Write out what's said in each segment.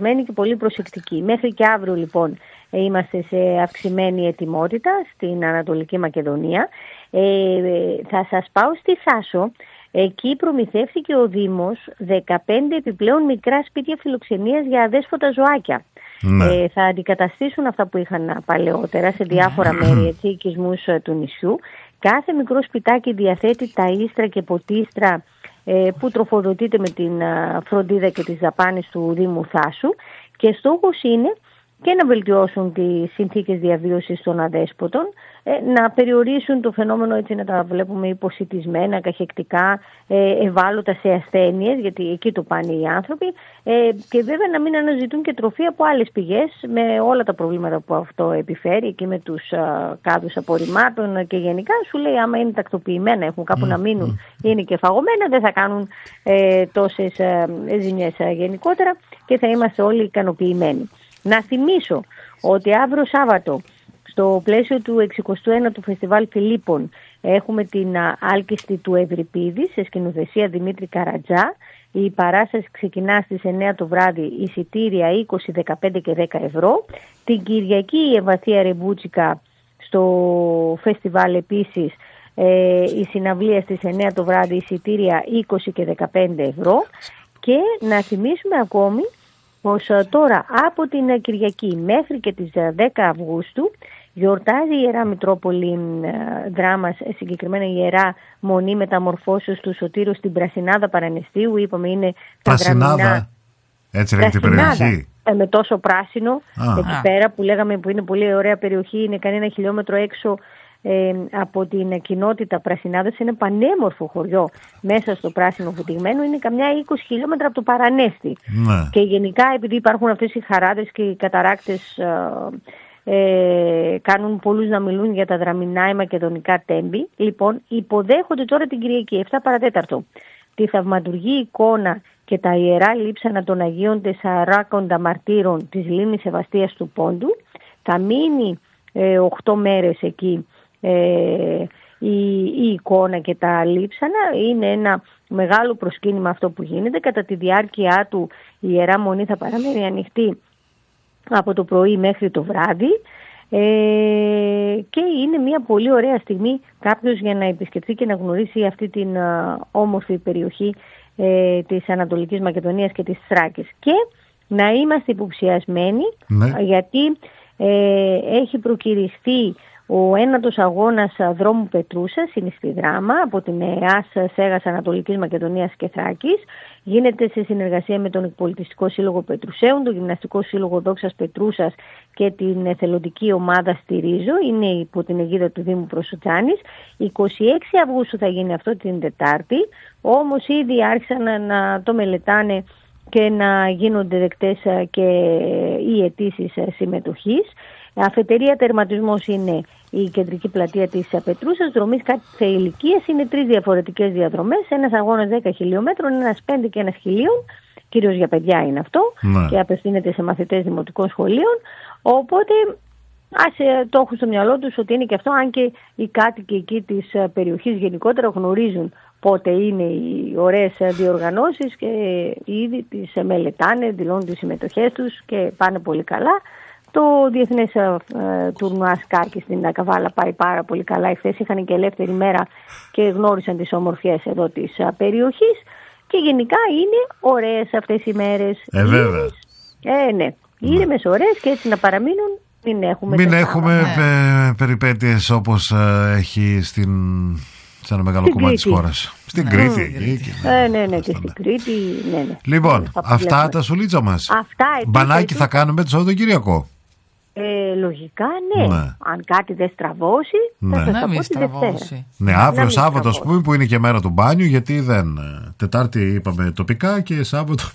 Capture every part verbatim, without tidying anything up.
εφοδιασμένοι και πολύ προσεκτικοί. Μέχρι και αύριο λοιπόν είμαστε σε αυξημένη ετοιμότητα στην Ανατολική Μακεδονία. Ε, θα σας πάω στη Θάσο. Εκεί προμηθεύθηκε ο Δήμος δεκαπέντε επιπλέον μικρά σπίτια φιλοξενίας για αδέσποτα ζωάκια. Ναι. Ε, θα αντικαταστήσουν αυτά που είχαν παλαιότερα σε διάφορα μέρη, έτσι, οικισμούς του νησιού. Κάθε μικρό σπιτάκι διαθέτει ταΐστρα και ποτίστρα ε, που τροφοδοτείται με την α, φροντίδα και τις δαπάνες του Δήμου Θάσου, και στόχος είναι και να βελτιώσουν τις συνθήκες διαβίωσης των αδέσποτων, ε, να περιορίσουν το φαινόμενο, έτσι, να τα βλέπουμε υποσιτισμένα, καχεκτικά, ε, ευάλωτα σε ασθένειες, γιατί εκεί το πάνε οι άνθρωποι, ε, και βέβαια να μην αναζητούν και τροφή από άλλες πηγές, με όλα τα προβλήματα που αυτό επιφέρει, και με τους α, κάδους απορριμμάτων, και γενικά σου λέει άμα είναι τακτοποιημένα, έχουν κάπου mm. να μείνουν, είναι και φαγωμένα, δεν θα κάνουν ε, τόσες ε, ζημιές ε, γενικότερα, και θα είμαστε όλοι ικανοποιημένοι. Να θυμίσω ότι αύριο Σάββατο, στο πλαίσιο του εξηκοστού ένατου Φεστιβάλ Φιλίππων, έχουμε την Άλκιστη του Ευρυπίδη σε σκηνοθεσία Δημήτρη Καρατζά. Η παράσταση ξεκινά στις εννιά το βράδυ, εισιτήρια είκοσι, δεκαπέντε και δέκα ευρώ. Την Κυριακή η Ευαθία Ρεμπούτσικα στο φεστιβάλ επίσης, ε, η συναυλία στις εννιά το βράδυ, εισιτήρια είκοσι και δεκαπέντε ευρώ. Και να θυμίσουμε ακόμη πως τώρα από την Κυριακή μέχρι και τις δέκα Αυγούστου γιορτάζει η Ιερά Μητρόπολη Δράμας, συγκεκριμένα η Ιερά Μονή Μεταμορφώσεως του Σωτήρου στην Πρασινάδα Παραναιστείου. Είπαμε είναι Πρασινάδα, τα γραμμινά... έτσι λέγεται η περιοχή. Ε, με τόσο πράσινο, Α. εκεί πέρα που λέγαμε που είναι πολύ ωραία περιοχή, είναι κανένα χιλιόμετρο έξω Ε, από την κοινότητα Πρασινάδας, είναι πανέμορφο χωριό μέσα στο πράσινο βουτυγμένο, είναι καμιά είκοσι χιλιόμετρα από το Παρανέστη. Ναι. Και γενικά επειδή υπάρχουν αυτές οι χαράδες και οι καταράκτες, ε, ε, κάνουν πολλούς να μιλούν για τα δραμηνά ή μακεδονικά τέμπη. Λοιπόν, υποδέχονται τώρα την Κυριακή εφτά παρατέταρτο τη θαυματουργή εικόνα και τα ιερά λείψανα των Αγίων Τεσσαράκοντα Μαρτύρων της Λίμνης Σεβαστίας του Πόντου. Θα μείνει ε, οκτώ μέρες εκεί Ε, η, η εικόνα και τα λείψανα. Είναι ένα μεγάλο προσκύνημα αυτό που γίνεται. Κατά τη διάρκεια του η Ιερά Μονή θα παραμένει ανοιχτή από το πρωί μέχρι το βράδυ, ε, και είναι μια πολύ ωραία στιγμή κάποιος για να επισκεφθεί και να γνωρίσει αυτή την α, όμορφη περιοχή ε, της Ανατολικής Μακεδονίας και της Θράκης. Και να είμαστε υποψιασμένοι, ναι. γιατί ε, έχει προκυριστεί ο ένατος αγώνας δρόμου Πετρούσας, είναι στη Δράμα, από την ΕΑΣ Σέγας Ανατολικής Μακεδονίας και Θράκης. Γίνεται σε συνεργασία με τον Εκπολιτιστικό Σύλλογο Πετρουσαίων, τον Γυμναστικό Σύλλογο Δόξας Πετρούσας και την εθελοντική ομάδα Στηρίζω. Είναι υπό την αιγίδα του Δήμου Προσοτσάνης. είκοσι έξι Αυγούστου θα γίνει αυτό, την Τετάρτη, όμως ήδη άρχισαν να, να το μελετάνε και να γίνονται δεκτές και οι αιτήσεις συμμετοχής. Αφετηρία τερματισμός είναι η κεντρική πλατεία της Πετρούσας. Δρομής κάθε ηλικίας είναι τρεις διαφορετικές διαδρομές. Ένας αγώνας δέκα χιλιόμετρων, ένας πέντε και ένας χιλίων. Κυρίως για παιδιά είναι αυτό, ναι. Και απευθύνεται σε μαθητές δημοτικών σχολείων. Οπότε ας το έχουν στο μυαλό τους ότι είναι και αυτό, αν και οι κάτοικοι εκεί της περιοχής γενικότερα γνωρίζουν πότε είναι οι ωραίες διοργανώσεις και ήδη τις μελετάνε, δηλώνουν τις συμμετοχές τους και πάνε πολύ καλά. Το διεθνές ε, τουρνουά σκάκι στην Καβάλα πάει πάρα πολύ καλά. Εχθές είχαν και ελεύθερη μέρα και γνώρισαν τις ομορφιές εδώ της ε, περιοχής. Και γενικά είναι ωραίες αυτές οι μέρες. Ε, βέβαια. Ε, ναι. Ήρεμες, ωραίες, και έτσι να παραμείνουν. Μην έχουμε, Μην έχουμε πε, περιπέτειες όπως ε, έχει στην... σε ένα μεγάλο στην κομμάτι Κρήτη. Της χώρας. Στην ναι. Κρήτη. Εκεί, ναι, ναι, ναι, και στην Κρήτη. Ναι, ναι. Λοιπόν, αυτά τα σουλίτσα μας. Αυτά, μπανάκι θα κάνουμε το Σαββατοκύριακο. Ε, λογικά ναι. ναι. Αν κάτι δεν στραβώσει, ναι. θα σας να τα μην πω τη Δευτέρα. Ναι, αύριο Σάββατο, ας πούμε, που είναι και μέρα του μπάνιου, γιατί δεν. Τετάρτη είπαμε τοπικά και Σάββατο.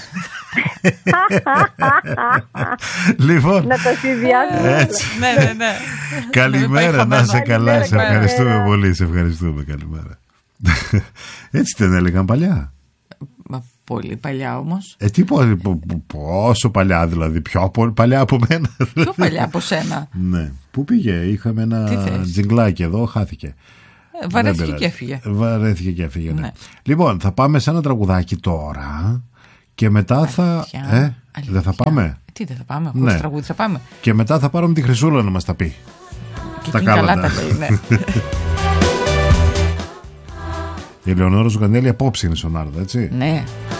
Λοιπόν. Να το συνδυάσουμε. Ναι, ναι, ναι. Καλημέρα, να είσαι καλά. Σε ευχαριστούμε πολύ. Σε ευχαριστούμε. Καλημέρα. Έτσι δεν έλεγαν παλιά. Μα πολύ παλιά όμως. Ε, τι πω, πόσο παλιά δηλαδή, πιο παλιά από μένα. Πιο παλιά από σένα. Ναι. Πού πήγε, είχαμε ένα τζιγκλάκι εδώ, χάθηκε. Ε, βαρέθηκε και έφυγε. Βαρέθηκε και έφυγε, ναι. ναι. Λοιπόν, θα πάμε σε ένα τραγουδάκι τώρα Και μετά θα. Αλήθεια. Ε, Αλήθεια. δεν θα πάμε. Τι δεν θα πάμε, Ναι. χωρίς τραγούδι θα πάμε. Και μετά θα πάρουμε τη Χρυσούλα να μας τα πει. Και Τα εκείνη καλά κάλαντα. τα λέει, ναι. Η Ελεονόρα Ζουγκανέλη απόψε είναι στον Άρδα, έτσι. Ναι.